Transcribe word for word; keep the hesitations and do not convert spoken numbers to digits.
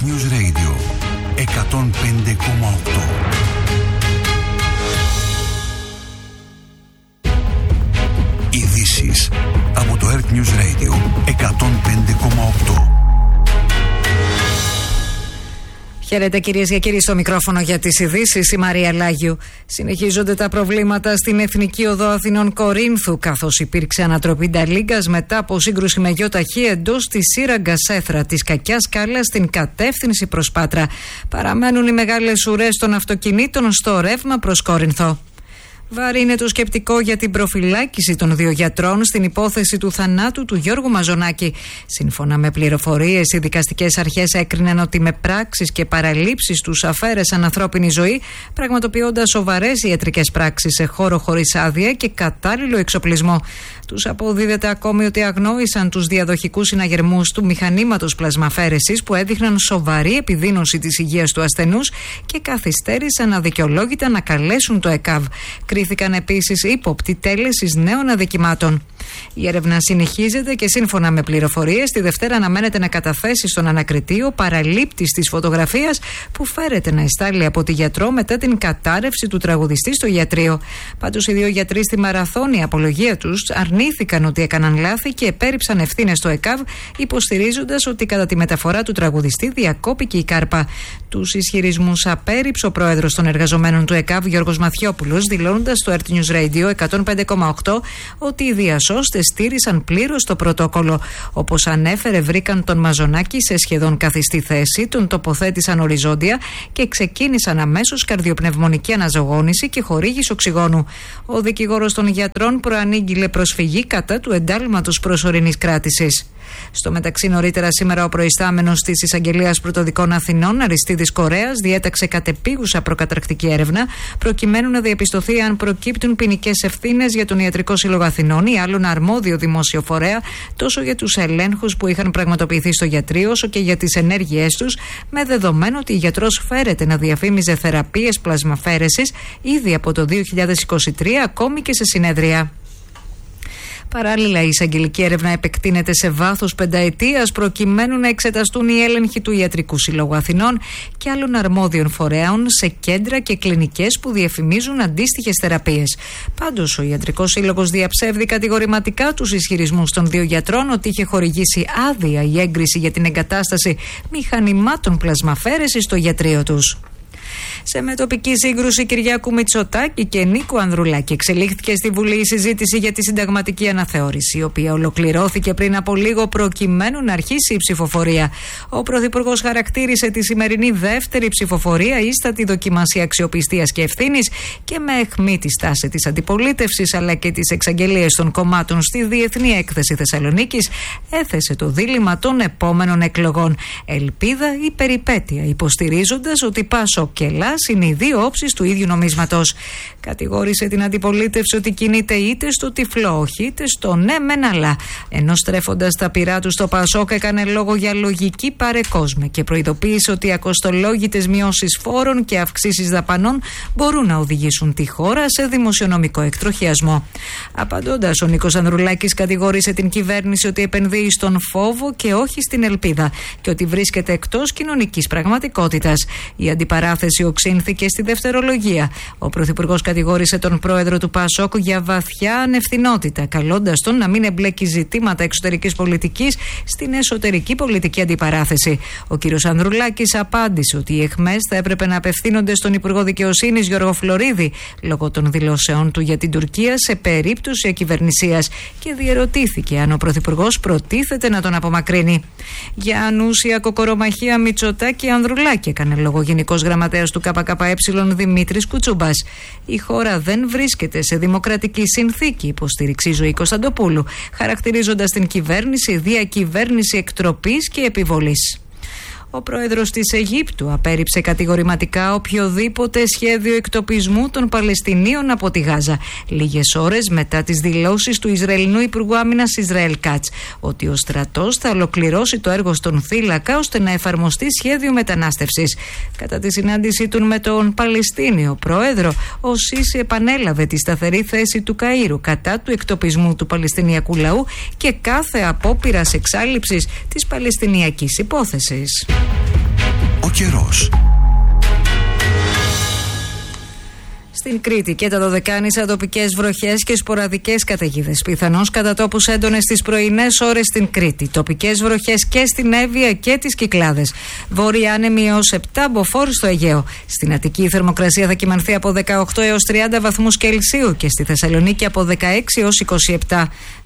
Earth News Radio εκατόν πέντε κόμμα οκτώ. Ειδήσεις από το Earth News Radio εκατόν πέντε κόμμα οκτώ. Χαίρετε κυρίες και κύριοι, στο μικρόφωνο για τις ειδήσεις η Μαρία Λάγιου. Συνεχίζονται τα προβλήματα στην Εθνική Οδό Αθηνών Κορίνθου, καθώς υπήρξε ανατροπή νταλίγκας μετά από σύγκρουση με γιοταχή εντός της σύραγγας Έθρα της Κακιάς Σκάλας στην κατεύθυνση προς Πάτρα. Παραμένουν οι μεγάλες ουρές των αυτοκινήτων στο ρεύμα προς Κόρινθο. Βαρύ είναι το σκεπτικό για την προφυλάκηση των δύο γιατρών στην υπόθεση του θανάτου του Γιώργου Μαζονάκη. Σύμφωνα με πληροφορίες, οι δικαστικές αρχές έκριναν ότι με πράξεις και παραλήψεις τους αφαίρεσαν ανθρώπινη ζωή, πραγματοποιώντας σοβαρές ιατρικές πράξεις σε χώρο χωρίς άδεια και κατάλληλο εξοπλισμό. Τους αποδίδεται ακόμη ότι αγνόησαν τους διαδοχικούς συναγερμούς του μηχανήματος πλασμαφέρεσης που έδειχναν σοβαρή επιδείνωση της υγείας του ασθενούς και καθυστέρησαν αδικαιολόγητα να καλέσουν το ΕΚΑΒ. Κρίθηκαν επίσης ύποπτοι τέλεσης νέων αδικημάτων. Η έρευνα συνεχίζεται και σύμφωνα με πληροφορίες, τη Δευτέρα αναμένεται να καταθέσει στον ανακριτή ο παραλήπτης της φωτογραφίας που φέρεται να εστάλει από τη γιατρό μετά την κατάρρευση του τραγουδιστή στο ιατρείο. Πάντως, οι δύο γιατροί στη μαραθώνη απολογία τους αρνήθηκαν ότι έκαναν λάθη και επέρριψαν ευθύνες στο ΕΚΑΒ, υποστηρίζοντας ότι κατά τη μεταφορά του τραγουδιστή διακόπηκε η κάρπα. Τους ισχυρισμούς απέρριψε ο πρόεδρος των εργαζομένων του ΕΚΑΒ, Γιώργος Μαθιόπουλος, δηλώνοντας στο Earth News Radio εκατόν πέντε κόμμα οκτώ ότι οι διασώστες στήρισαν πλήρως το πρωτόκολλο. Όπως ανέφερε, βρήκαν τον Μαζονάκη σε σχεδόν καθιστή θέση, τον τοποθέτησαν οριζόντια και ξεκίνησαν αμέσως καρδιοπνευμονική αναζωογόνηση και χορήγηση οξυγόνου. Ο δικηγόρος των γιατρών προανήγγειλε προσφυγή κατά του εντάλματος προσωρινής κράτησης. Στο μεταξύ, νωρίτερα σήμερα, ο προϊστάμενος της Εισαγγελίας Πρωτοδικών Αθηνών, Αριστίδης Κορέας, διέταξε κατεπίγουσα προκαταρκτική έρευνα προκειμένου να διαπιστωθεί αν προκύπτουν ποινικές ευθύνες για τον Ιατρικό Σύλλογο Αθηνών ή άλλον αρμόδιο δημόσιο φορέα, τόσο για τους ελέγχους που είχαν πραγματοποιηθεί στο ιατρείο, όσο και για τις ενέργειές τους, με δεδομένο ότι η γιατρός φέρεται να διαφήμιζε θεραπείες πλασμαφέρεσης ήδη από το δύο χιλιάδες είκοσι τρία, ακόμη και σε συνέδρια. Παράλληλα, η εισαγγελική έρευνα επεκτείνεται σε βάθος πενταετίας προκειμένου να εξεταστούν οι έλεγχοι του Ιατρικού Συλλόγου Αθηνών και άλλων αρμόδιων φορέων σε κέντρα και κλινικές που διαφημίζουν αντίστοιχες θεραπείες. Πάντως, ο Ιατρικός Σύλλογος διαψεύδει κατηγορηματικά τους ισχυρισμούς των δύο γιατρών ότι είχε χορηγήσει άδεια η έγκριση για την εγκατάσταση μηχανημάτων πλασμαφέρεσης στο ιατρείο τους. Σε μετοπική σύγκρουση Κυριάκου Μητσοτάκη και Νίκου Ανδρουλάκη εξελίχθηκε στη Βουλή η συζήτηση για τη συνταγματική αναθεώρηση, η οποία ολοκληρώθηκε πριν από λίγο προκειμένου να αρχίσει η ψηφοφορία. Ο Πρωθυπουργός χαρακτήρισε τη σημερινή δεύτερη ψηφοφορία ίστατη δοκιμασία αξιοπιστίας και ευθύνης και με αιχμή τη στάση της αντιπολίτευσης αλλά και τις εξαγγελίες των κομμάτων στη Διεθνή Έκθεση Θεσσαλονίκης, έθεσε το δίλημμα των επόμενων εκλογών. Ελπίδα ή περιπέτεια, υποστηρίζοντας ότι Πάσο και Ελλάς είναι οι δύο όψεις του ίδιου νομίσματος. Κατηγόρησε την αντιπολίτευση ότι κινείται είτε στο τυφλό όχι είτε στο ναι μεν αλλά, ενώ στρέφοντας τα πυρά του στο Πασόκ έκανε λόγο για λογική παρεκόσμε και προειδοποίησε ότι οι ακοστολόγητες μειώσεις φόρων και αυξήσεις δαπανών μπορούν να οδηγήσουν τη χώρα σε δημοσιονομικό εκτροχιασμό. Απαντώντας, ο Νίκος Ανδρουλάκης κατηγόρησε την κυβέρνηση ότι επενδύει στον φόβο και όχι στην ελπίδα και ότι βρίσκεται εκτός κοινωνικής πραγματικότητας. Η αντιπαράθεση οξύνθηκε στη δευτερολογία. Ο Πρωθυπουργός κατηγόρησε τον πρόεδρο του Πασόκ για βαθιά ανευθυνότητα, καλώντας τον να μην εμπλέκει ζητήματα εξωτερικής πολιτικής στην εσωτερική πολιτική αντιπαράθεση. Ο κ. Ανδρουλάκης απάντησε ότι οι αιχμές θα έπρεπε να απευθύνονται στον Υπουργό Δικαιοσύνης Γιώργο Φλωρίδη λόγω των δηλώσεών του για την Τουρκία σε περίπτωση ακυβερνησίας και διερωτήθηκε αν ο Πρωθυπουργός προτίθεται να τον απομακρύνει. Για ανούσια κοκορομαχία Μητσοτάκη Ανδρουλάκη έκανε λόγο Γενικός Γραμματέας του ΚΚΕ Δημήτρης Κουτσούμπας. Η χώρα δεν βρίσκεται σε δημοκρατική συνθήκη, υποστήριξε η Ζωή Κωνσταντοπούλου, χαρακτηρίζοντας την κυβέρνηση διακυβέρνηση εκτροπής και επιβολής. Ο πρόεδρος της Αιγύπτου απέρριψε κατηγορηματικά οποιοδήποτε σχέδιο εκτοπισμού των Παλαιστινίων από τη Γάζα, λίγες ώρες μετά τις δηλώσεις του Ισραηλινού Υπουργού Άμυνας Ισραήλ Κάτς ότι ο στρατός θα ολοκληρώσει το έργο στον θύλακα ώστε να εφαρμοστεί σχέδιο μετανάστευσης. Κατά τη συνάντησή του με τον Παλαιστίνιο πρόεδρο, ο Σίση επανέλαβε τη σταθερή θέση του Καΐρου κατά του εκτοπισμού του Παλαιστινιακού λαού και κάθε απόπειρας εξάλειψης της Παλαιστινιακής υπόθεσης. Ο καιρός. Στην Κρήτη και τα Δωδεκάνησα τοπικές βροχές και σποραδικές καταιγίδες. Πιθανώς κατά τόπους έντονες τις πρωινές ώρες στην Κρήτη. Τοπικές βροχές και στην Εύβοια και τις Κυκλάδες. Βόρεια άνεμοι έως επτά μποφόρ στο Αιγαίο. Στην Αττική η θερμοκρασία θα κυμανθεί από δεκαοκτώ έως τριάντα βαθμούς Κελσίου και στη Θεσσαλονίκη από δεκαέξι έως είκοσι επτά.